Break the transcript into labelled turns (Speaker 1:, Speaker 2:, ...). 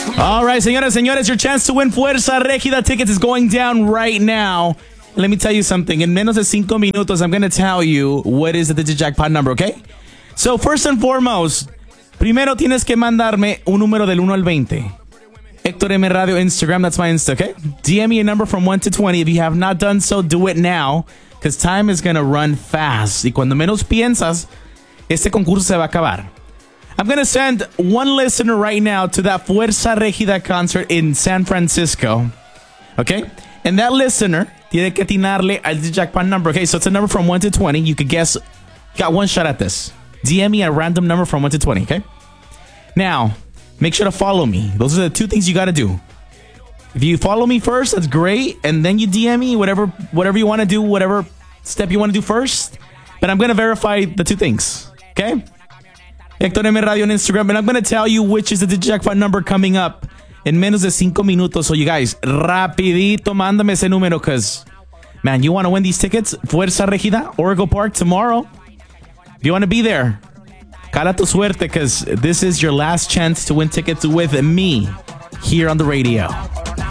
Speaker 1: All right, señoras, señores, your chance to win Fuerza Regida tickets is going down right now. Let me tell you something. In menos de 5 minutos, I'm going to tell you what is the digit jackpot number, okay? So, first and foremost, primero tienes que mandarme un número del 1 al 20. Héctor M. Radio Instagram, that's my Insta, okay? DM me a number from 1 to 20. If you have not done so, do it now, because time is going to run fast. Y cuando menos piensas, este concurso se va a acabar. I'm going to send one listener right now to that Fuerza Regida concert in San Francisco. Okay? And that listener tiene que atinarle al jackpot number. Okay, so it's a number from 1 to 20. You could guess. Got one shot at this. DM me a random number from 1 to 20, okay? Now, make sure to follow me. Those are the two things you got to do. If you follow me first, that's great. And then you DM me whatever you want to do, whatever step you want to do first. But I'm going to verify the two things, okay? Héctor M. Radio on Instagram, and I'm going to tell you which is the jackpot number coming up in menos de 5 minutos. So you guys, rapidito, mándame ese número, because, man, you want to win these tickets? Fuerza Regida, Oracle Park, tomorrow. If you want to be there, cala tu suerte, because this is your last chance to win tickets with me here on the radio.